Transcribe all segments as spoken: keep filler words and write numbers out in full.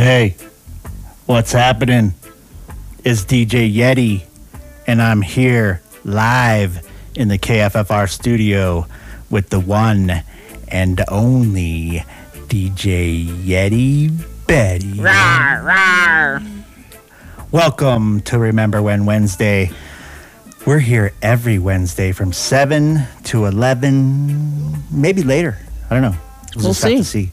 Hey, what's happening? It's D J Yeti, and I'm here live in the K F F R studio with the one and only D J Yeti Betty. Rawr, rawr. Welcome to Remember When Wednesday. We're here every Wednesday from seven to eleven, maybe later. I don't know. We'll just have see. to see.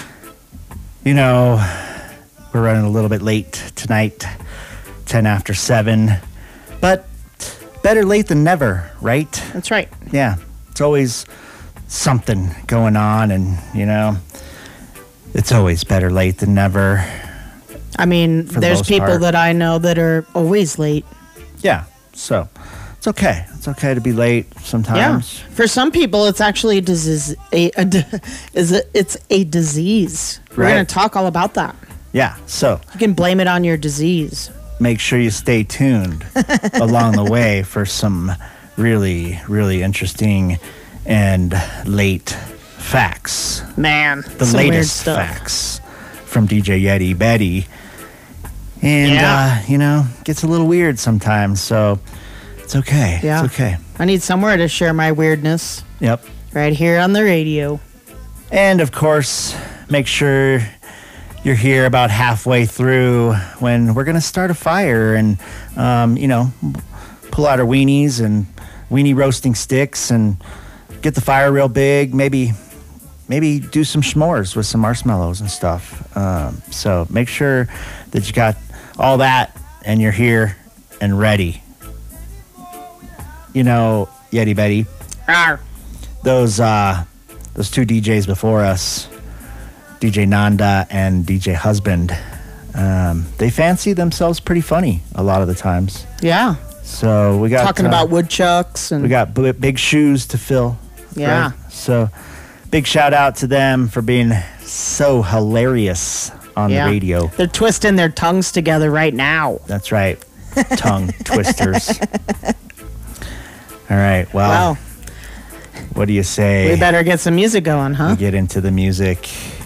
You know, we're running a little bit late tonight, ten after seven, but better late than never, right? That's right. Yeah, it's always something going on, and, you know, it's always better late than never. I mean, For the there's most people part. that I know that are always late. Yeah, so it's okay. It's okay to be late sometimes. Yeah. For some people, it's actually a disease. A, a di- is it? It's a disease. We're Right. going to talk all about that. Yeah, so You can blame it on your disease. make sure you stay tuned along the way for some really, really interesting and late facts. Man, The some weird latest stuff. facts from D J Yeti Betty. And, Yeah. uh, you know, gets a little weird sometimes, so it's okay. Yeah. It's okay. I need somewhere to share my weirdness. Yep. Right here on the radio. And, of course, make sure you're here about halfway through when we're going to start a fire and, um, you know, pull out our weenies and weenie roasting sticks and get the fire real big. Maybe maybe do some s'mores with some marshmallows and stuff. Um, so make sure that you got all that and you're here and ready. You know, Yeti Betty, Rawr. those uh, those two D Js before us, D J Nanda and D J Husband, um, they fancy themselves pretty funny a lot of the times. Yeah. So we got Talking uh, about woodchucks and we got b- big shoes to fill. Yeah. right? So big shout out to them for being so hilarious on yeah. the radio. They're twisting their tongues together right now. That's right, tongue twisters. All right. Well, Wow. what do you say? We better get some music going, huh? we get into the music.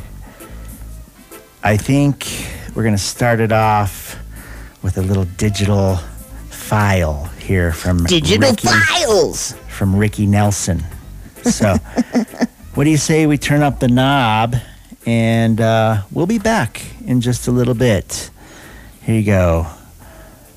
I think we're going to start it off with a little digital file here from Digital Ricky, files. from Ricky Nelson. So, what do you say we turn up the knob and uh, we'll be back in just a little bit. Here you go.